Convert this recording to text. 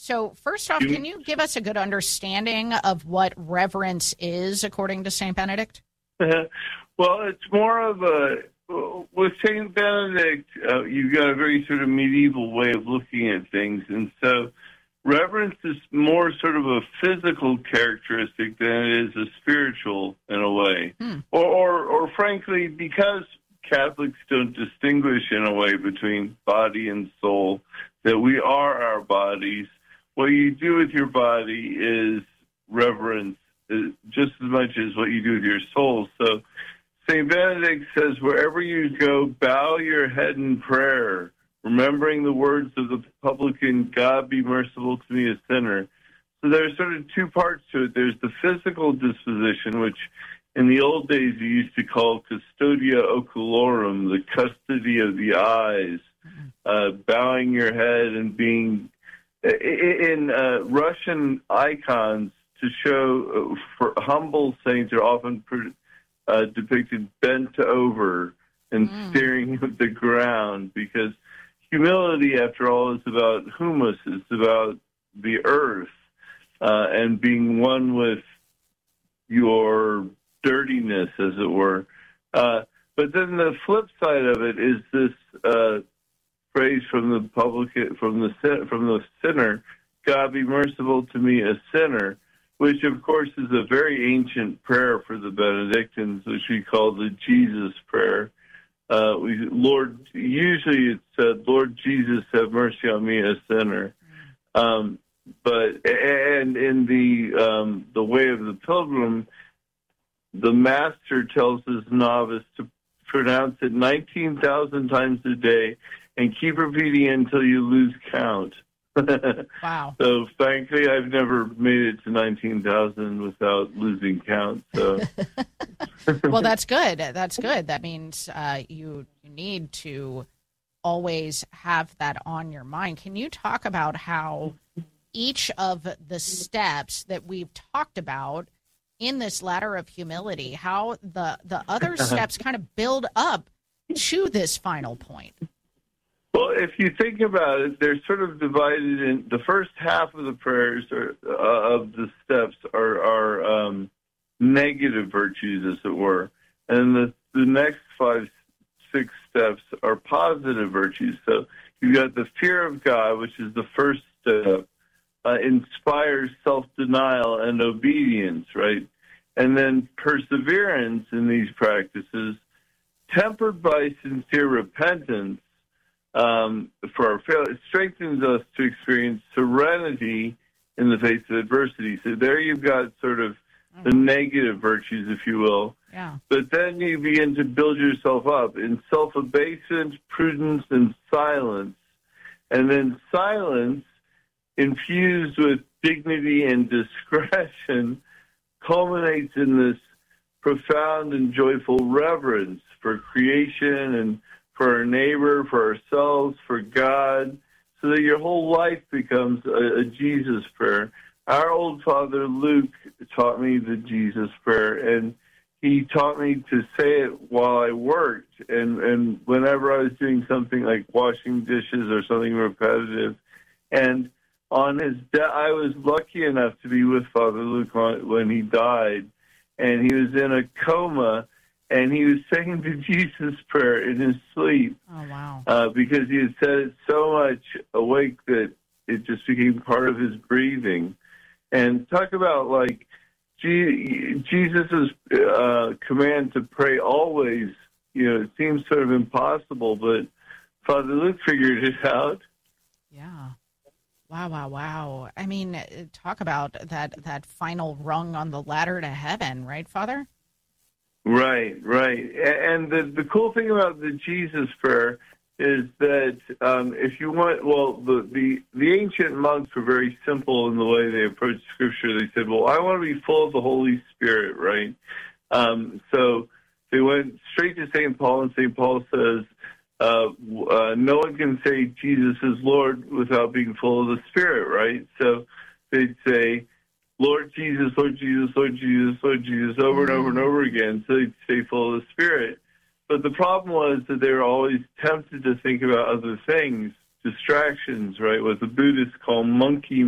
So first off, can you give us a good understanding of what reverence is according to St. Benedict? Well, it's more of with St. Benedict, you've got a very sort of medieval way of looking at things. And so reverence is more sort of a physical characteristic than it is a spiritual in a way. Or frankly, because Catholics don't distinguish in a way between body and soul, that we are our bodies. What you do with your body is reverence just as much as what you do with your soul. So St. Benedict says, wherever you go, bow your head in prayer, remembering the words of the publican, God be merciful to me, a sinner. So there's sort of two parts to it. There's the physical disposition, which in the old days you used to call custodia oculorum, the custody of the eyes, bowing your head and being in Russian icons to show for humble saints are often depicted bent over and staring at the ground, because humility, after all, is about humus. It's about the earth and being one with your dirtiness, as it were. But then the flip side of it is this phrase from the publican, from the sinner, God be merciful to me, a sinner, which of course is a very ancient prayer for the Benedictines, which we call the Jesus prayer. Usually it's said, Lord Jesus, have mercy on me, a sinner. But in the way of the pilgrim, the master tells his novice to pronounce it 19,000 times a day and keep repeating it until you lose count. Wow. So, frankly, I've never made it to 19,000 without losing count. So, well, that's good. That's good. That means you need to always have that on your mind. Can you talk about how each of the steps that we've talked about in this ladder of humility, how the other steps kind of build up to this final point? Well, if you think about it, they're sort of divided in the first half of the prayers of the steps are negative virtues, as it were, and the next 5, 6 steps are positive virtues. So you've got the fear of God, which is the first step, inspires self-denial and obedience, right? And then perseverance in these practices, tempered by sincere repentance, for our failure, it strengthens us to experience serenity in the face of adversity. So there you've got sort of the negative virtues, if you will. Yeah. But then you begin to build yourself up in self-abasement, prudence, and silence. And then silence, infused with dignity and discretion, culminates in this profound and joyful reverence for creation and for our neighbor, for ourselves, for God, so that your whole life becomes a Jesus prayer. Our old father Luke taught me the Jesus prayer, and he taught me to say it while I worked, and whenever I was doing something like washing dishes or something repetitive. And on his death, I was lucky enough to be with Father Luke when he died, and he was in a coma, and he was saying the Jesus prayer in his sleep. Oh, wow. Because he had said it so much awake that it just became part of his breathing. And talk about, like, Jesus' command to pray always, it seems sort of impossible, but Father Luke figured it out. Yeah. Wow. I mean, talk about that final rung on the ladder to heaven, right, Father? Right. And the cool thing about the Jesus prayer is that if you want, the ancient monks were very simple in the way they approached Scripture. They said, well, I want to be full of the Holy Spirit, right? So they went straight to St. Paul, and St. Paul says, no one can say Jesus is Lord without being full of the Spirit, right? So they'd say, Lord Jesus, Lord Jesus, Lord Jesus, Lord Jesus, over and over and over again, so they'd stay full of the Spirit. But the problem was that they were always tempted to think about other things, distractions, right, what the Buddhists call monkey